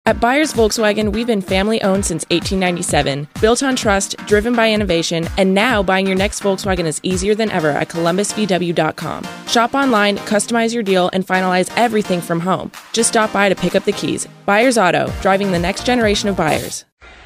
At Byers Volkswagen, we've been family-owned since 1897, built on trust, driven by innovation, and now buying your next Volkswagen is easier than ever at columbusvw.com. Shop online, customize your deal, and finalize everything from home. Just stop by to pick up the keys. Byers Auto, driving the next generation of buyers.